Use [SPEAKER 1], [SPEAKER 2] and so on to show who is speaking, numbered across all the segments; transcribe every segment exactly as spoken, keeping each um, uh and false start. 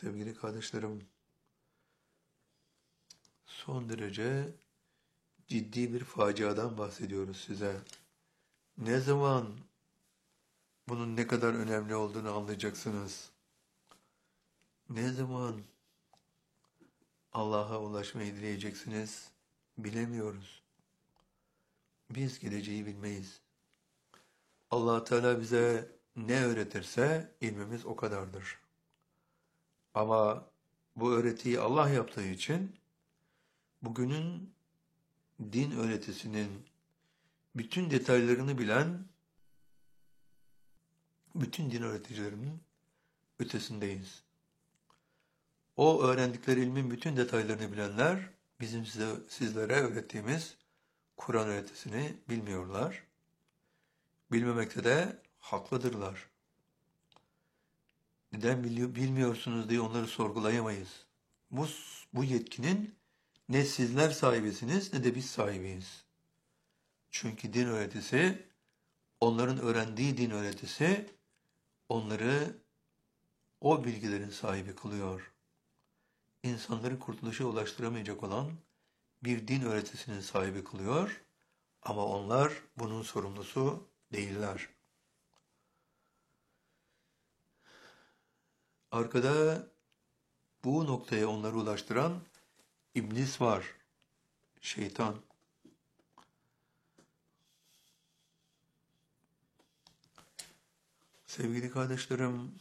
[SPEAKER 1] Sevgili kardeşlerim, son derece ciddi bir faciadan bahsediyoruz size. Ne zaman bunun ne kadar önemli olduğunu anlayacaksınız? Ne zaman Allah'a ulaşmayı dileyeceksiniz? Bilemiyoruz. Biz geleceği bilmeyiz. Allah Teala bize ne öğretirse ilmimiz o kadardır. Ama bu öğretiyi Allah yaptığı için bugünün din öğretisinin bütün detaylarını bilen bütün din öğreticilerinin ötesindeyiz. O öğrendikleri ilmin bütün detaylarını bilenler bizim size, sizlere öğrettiğimiz Kur'an öğretisini bilmiyorlar. Bilmemekte de haklıdırlar. Neden bilmiyorsunuz diye onları sorgulayamayız. Bu, bu yetkinin ne sizler sahibisiniz ne de biz sahibiyiz. Çünkü din öğretisi, onların öğrendiği din öğretisi onları o bilgilerin sahibi kılıyor. İnsanları kurtuluşa ulaştıramayacak olan bir din öğretisinin sahibi kılıyor ama onlar bunun sorumlusu değiller. Arkada bu noktaya onları ulaştıran iblis var, şeytan. Sevgili kardeşlerim,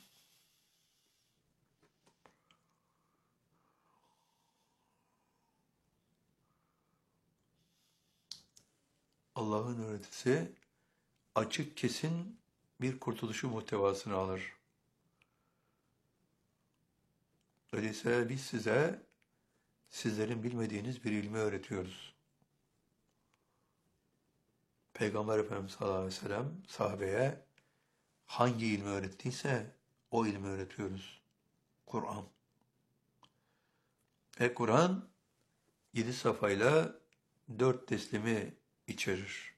[SPEAKER 1] Allah'ın öğretisi açık kesin bir kurtuluşu muhtevasını alır. Öyleyse biz size sizlerin bilmediğiniz bir ilmi öğretiyoruz. Peygamber Efendimiz sallallahu aleyhi ve sellem sahabeye hangi ilmi öğrettiyse o ilmi öğretiyoruz. Kur'an. Ve Kur'an yedi safhayla dört teslimi içerir.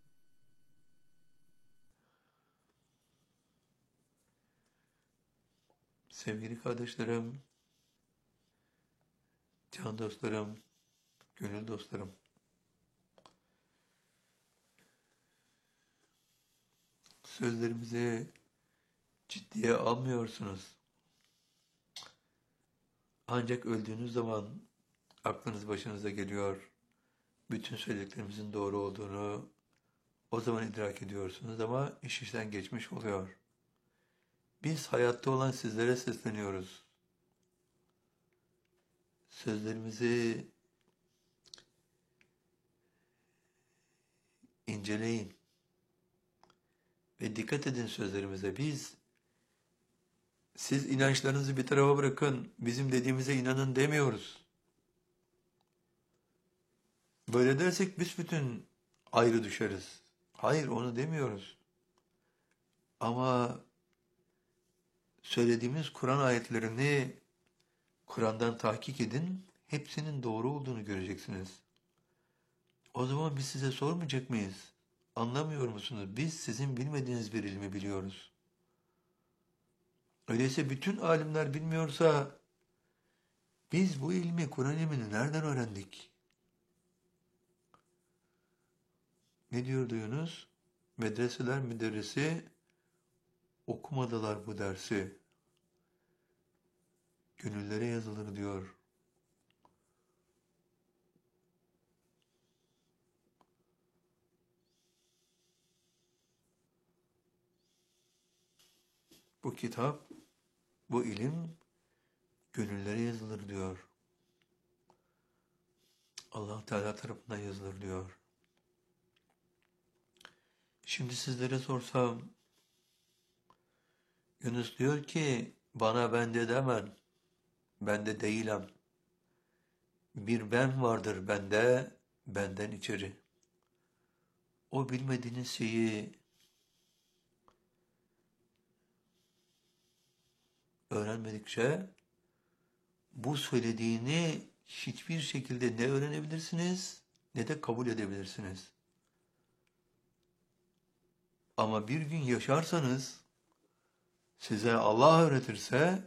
[SPEAKER 1] Sevgili kardeşlerim, can dostlarım, gönül dostlarım, sözlerimizi ciddiye almıyorsunuz. Ancak öldüğünüz zaman aklınız başınıza geliyor. Bütün söylediklerimizin doğru olduğunu o zaman idrak ediyorsunuz ama iş işten geçmiş oluyor. Biz hayatta olan sizlere sesleniyoruz. Sözlerimizi inceleyin ve dikkat edin sözlerimize. Biz, siz inançlarınızı bir tarafa bırakın, bizim dediğimize inanın demiyoruz. Böyle dersek büsbütün ayrı düşeriz. Hayır, onu demiyoruz. Ama söylediğimiz Kur'an ayetlerini Kur'an'dan tahkik edin, hepsinin doğru olduğunu göreceksiniz. O zaman biz size sormayacak mıyız? Anlamıyor musunuz? Biz sizin bilmediğiniz bir ilmi biliyoruz. Öyleyse bütün alimler bilmiyorsa biz bu ilmi, Kur'an ilmini nereden öğrendik? Ne diyor Yunus? Medreseler müderrisi okumadılar bu dersi. Gönüllere yazılır diyor. Bu kitap, bu ilim gönüllere yazılır diyor. Allah Teala tarafından yazılır diyor. Şimdi sizlere sorsam, Yunus diyor ki, bana bende demen, bende değilim. Bir ben vardır bende, benden içeri. O bilmediğiniz şeyi öğrenmedikçe bu söylediğini hiçbir şekilde ne öğrenebilirsiniz ne de kabul edebilirsiniz. Ama bir gün yaşarsanız, size Allah öğretirse